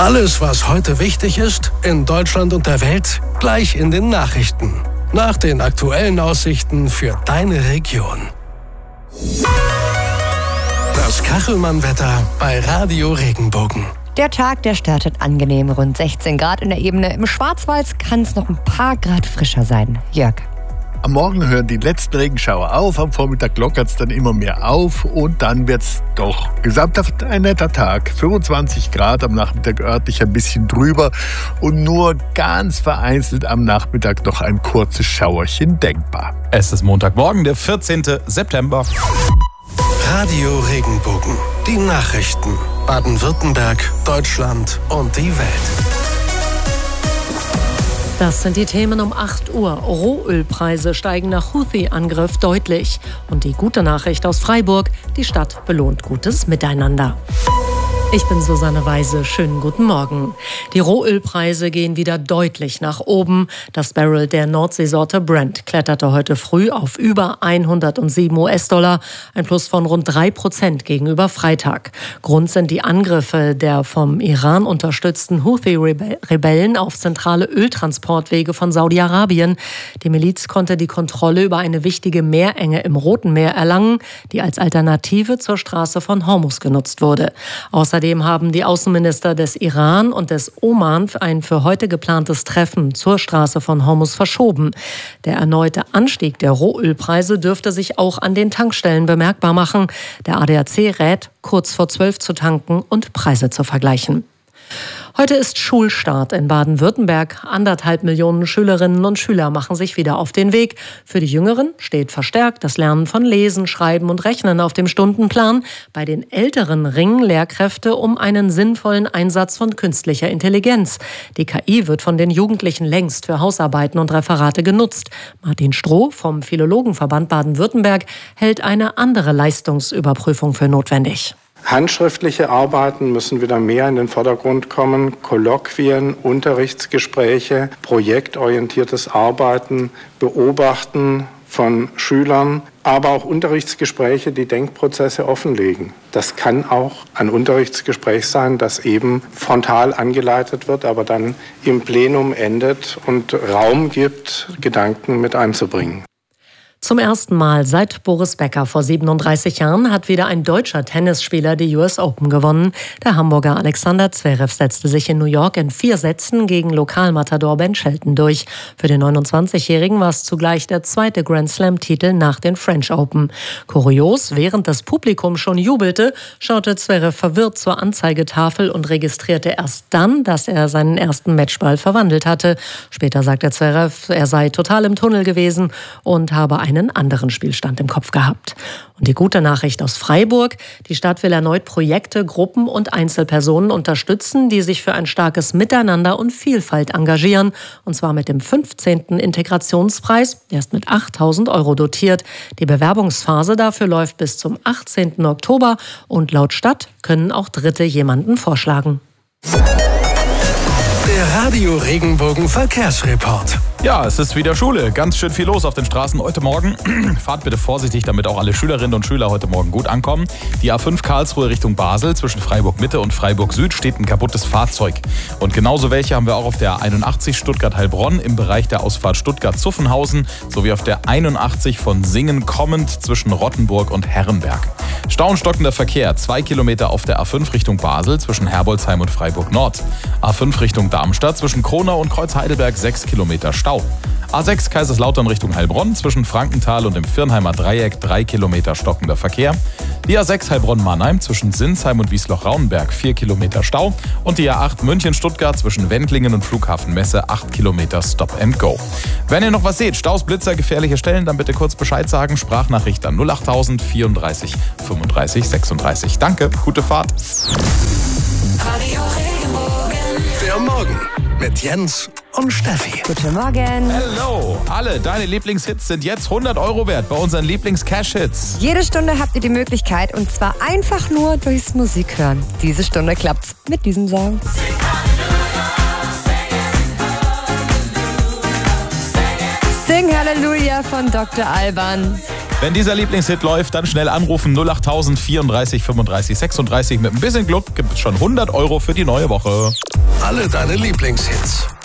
Alles, was heute wichtig ist, in Deutschland und der Welt, gleich in den Nachrichten. Nach den aktuellen Aussichten für deine Region. Das Kachelmann-Wetter bei Radio Regenbogen. Der Tag, der startet angenehm, rund 16 Grad in der Ebene. Im Schwarzwald kann es noch ein paar Grad frischer sein. Jörg. Am Morgen hören die letzten Regenschauer auf, am Vormittag lockert es dann immer mehr auf und dann wird es doch gesamthaft ein netter Tag. 25 Grad, am Nachmittag örtlich ein bisschen drüber und nur ganz vereinzelt am Nachmittag noch ein kurzes Schauerchen denkbar. Es ist Montagmorgen, der 14. September. Radio Regenbogen, die Nachrichten. Baden-Württemberg, Deutschland und die Welt. Das sind die Themen um 8 Uhr. Rohölpreise steigen nach Houthi-Angriff deutlich. Und die gute Nachricht aus Freiburg, die Stadt belohnt gutes Miteinander. Ich bin Susanne Weise. Schönen guten Morgen. Die Rohölpreise gehen wieder deutlich nach oben. Das Barrel der Nordseesorte Brent kletterte heute früh auf über 107 US-Dollar, ein Plus von rund 3% gegenüber Freitag. Grund sind die Angriffe der vom Iran unterstützten Houthi-Rebellen auf zentrale Öltransportwege von Saudi-Arabien. Die Miliz konnte die Kontrolle über eine wichtige Meerenge im Roten Meer erlangen, die als Alternative zur Straße von Hormuz genutzt wurde. Außerdem haben die Außenminister des Iran und des Oman ein für heute geplantes Treffen zur Straße von Hormuz verschoben. Der erneute Anstieg der Rohölpreise dürfte sich auch an den Tankstellen bemerkbar machen. Der ADAC rät, kurz vor 12 zu tanken und Preise zu vergleichen. Heute ist Schulstart in Baden-Württemberg. 1,5 Millionen Schülerinnen und Schüler machen sich wieder auf den Weg. Für die Jüngeren steht verstärkt das Lernen von Lesen, Schreiben und Rechnen auf dem Stundenplan. Bei den Älteren ringen Lehrkräfte um einen sinnvollen Einsatz von künstlicher Intelligenz. Die KI wird von den Jugendlichen längst für Hausarbeiten und Referate genutzt. Martin Stroh vom Philologenverband Baden-Württemberg hält eine andere Leistungsüberprüfung für notwendig. Handschriftliche Arbeiten müssen wieder mehr in den Vordergrund kommen. Kolloquien, Unterrichtsgespräche, projektorientiertes Arbeiten, Beobachten von Schülern, aber auch Unterrichtsgespräche, die Denkprozesse offenlegen. Das kann auch ein Unterrichtsgespräch sein, das eben frontal angeleitet wird, aber dann im Plenum endet und Raum gibt, Gedanken mit einzubringen. Zum ersten Mal seit Boris Becker vor 37 Jahren hat wieder ein deutscher Tennisspieler die US Open gewonnen. Der Hamburger Alexander Zverev setzte sich in New York in 4 Sätzen gegen Lokalmatador Ben Shelton durch. Für den 29-Jährigen war es zugleich der zweite Grand Slam-Titel nach den French Open. Kurios, während das Publikum schon jubelte, schaute Zverev verwirrt zur Anzeigetafel und registrierte erst dann, dass er seinen ersten Matchball verwandelt hatte. Später sagte Zverev, er sei total im Tunnel gewesen und habe einen anderen Spielstand im Kopf gehabt. Und die gute Nachricht aus Freiburg: Die Stadt will erneut Projekte, Gruppen und Einzelpersonen unterstützen, die sich für ein starkes Miteinander und Vielfalt engagieren. Und zwar mit dem 15. Integrationspreis. Der ist mit 8.000 € dotiert. Die Bewerbungsphase dafür läuft bis zum 18. Oktober. Und laut Stadt können auch Dritte jemanden vorschlagen. Der Radio Regenbogen Verkehrsreport. Ja, es ist wieder Schule. Ganz schön viel los auf den Straßen heute Morgen. Fahrt bitte vorsichtig, damit auch alle Schülerinnen und Schüler heute Morgen gut ankommen. Die A5 Karlsruhe Richtung Basel, zwischen Freiburg Mitte und Freiburg Süd steht ein kaputtes Fahrzeug. Und genauso welche haben wir auch auf der 81 Stuttgart-Heilbronn im Bereich der Ausfahrt Stuttgart-Zuffenhausen sowie auf der 81 von Singen kommend zwischen Rottenburg und Herrenberg. Stau und stockender Verkehr, 2 Kilometer auf der A5 Richtung Basel zwischen Herbolzheim und Freiburg Nord. A5 Richtung Darmstadt zwischen Kronau und Kreuzheidelberg 6 Kilometer Stau. A6 Kaiserslautern Richtung Heilbronn zwischen Frankenthal und dem Virnheimer Dreieck 3 Kilometer stockender Verkehr. Die A6 Heilbronn-Mannheim zwischen Sinsheim und Wiesloch-Raunenberg 4 Kilometer Stau. Und die A8 München-Stuttgart zwischen Wendlingen und Flughafen Messe 8 Kilometer Stop and Go. Wenn ihr noch was seht, Staus, Blitzer, gefährliche Stellen, dann bitte kurz Bescheid sagen. Sprachnachricht an 08000 34 35 36. Danke, gute Fahrt. Der Morgen mit Jens und Steffi. Guten Morgen. Hello, alle deine Lieblingshits sind jetzt 100 € wert bei unseren Lieblings-Cash-Hits. Jede Stunde habt ihr die Möglichkeit, und zwar einfach nur durchs Musik hören. Diese Stunde klappt's mit diesem Song. Sing Hallelujah von Dr. Alban. Wenn dieser Lieblingshit läuft, dann schnell anrufen 08000 34 35 36. Mit ein bisschen Glück gibt es schon 100 € für die neue Woche. alle deine Lieblingshits.